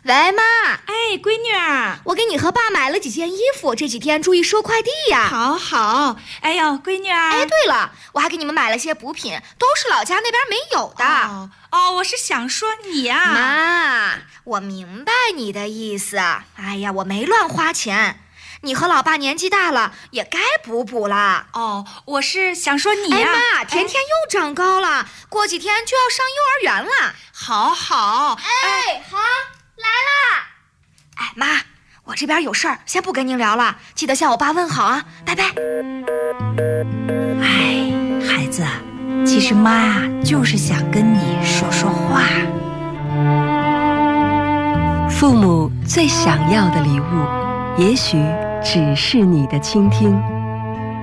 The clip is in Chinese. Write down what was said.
喂，妈。 哎，闺女儿， 我给你和爸买了几件衣服，这几天注意收快递呀。 好。哎呦，闺女儿。 哎，对了，我还给你们买了些补品，都是老家那边没有的。 我是想说你啊。 妈，我明白你的意思。哎呀，我没乱花钱。你和老爸年纪大了，也该补了。 我是想说你啊。 哎妈，甜甜又长高了，过几天就要上幼儿园了。 好。 好，来啦。哎妈，我这边有事儿，先不跟您聊了，记得向我爸问好啊，拜拜。 哎，孩子，其实妈啊，就是想跟你说说话。 父母最想要的礼物，也许只是你的倾听。